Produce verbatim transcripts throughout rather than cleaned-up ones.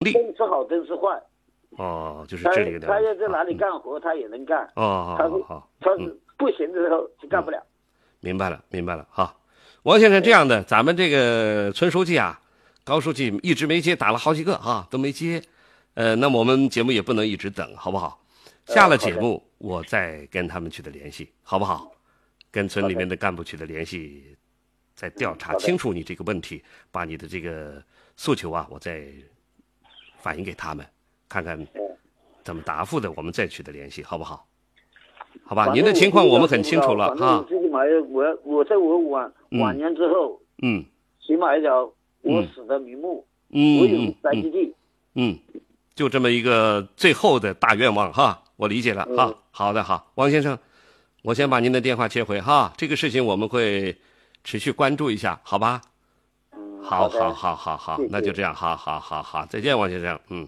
力。 灯是好，灯是坏。 哦，就是这里的。 他要在哪里干活，他也能干。 哦， 他是好， 他是不行的时候就干不了。 明白了，明白了。好，王先生，这样的，咱们这个村书记啊，高书记一直没接，打了好几个哈，都没接。呃，那么我们节目也不能一直等，好不好？下了节目，我再跟他们取得联系，好不好？跟村里面的干部取得联系，再调查清楚你这个问题，把你的这个诉求啊，我再反映给他们，看看怎么答复的，我们再取得联系，好不好？好吧，您的情况我们很清楚了哈。 最起码我我在我晚晚年之后， 嗯， 起码一条我死的瞑目， 嗯， 我有宅基地， 嗯，就这么一个最后的大愿望哈，我理解了哈。好的，好，王先生，我先把您的电话接回哈，这个事情我们会持续关注一下，好吧？ 嗯， 好，好，好，好，好，那就这样，好好好好，再见，王先生，嗯。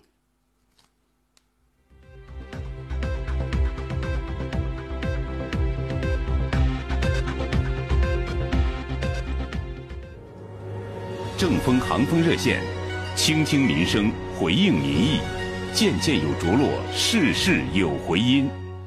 正风航风热线，倾听民生，回应民意，件件有着落，事事有回音。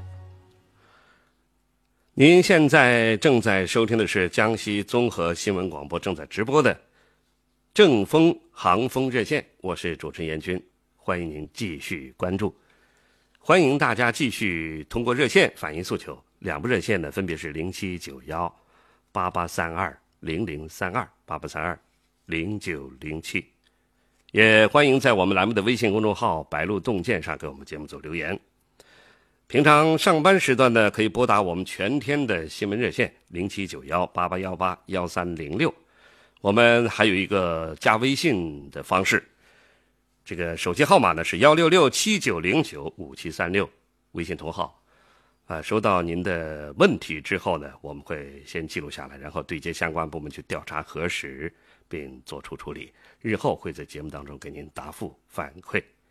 您现在正在收听的是江西综合新闻广播正在直播的正风航风热线，我是主持人严军，欢迎您继续关注，欢迎大家继续通过热线反映诉求，两部热线呢分别是零七九幺八八三二零零三二八八三二零九零七，也欢迎在我们栏目的微信公众号白鹿洞见上给我们节目做留言。平常上班时段呢，可以拨打我们全天的新闻热线零七九幺八八幺八幺三零六，我们还有一个加微信的方式，这个手机号码呢是幺六六七九零九五七三六，微信同号。啊，收到您的问题之后呢，我们会先记录下来，然后对接相关部门去调查核实，并做出处理。日后会在节目当中给您答复反馈。